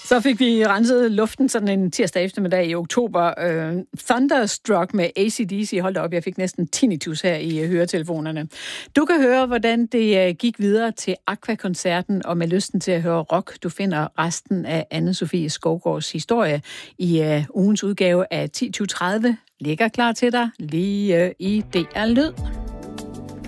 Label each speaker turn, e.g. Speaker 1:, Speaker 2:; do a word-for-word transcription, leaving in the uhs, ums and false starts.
Speaker 1: Så fik vi renset luften sådan en tirsdag eftermiddag i oktober. Uh, Thunderstruck med A C D C. Hold da op, jeg fik næsten tinnitus her i uh, høretelefonerne. Du kan høre, hvordan det uh, gik videre til Aqua-koncerten, og med lysten til at høre rock, du finder resten af Anne-Sophie Skovgaards historie i uh, ugens udgave af ti tyve tredive. Ligger klar til dig lige uh, i D R Lyd.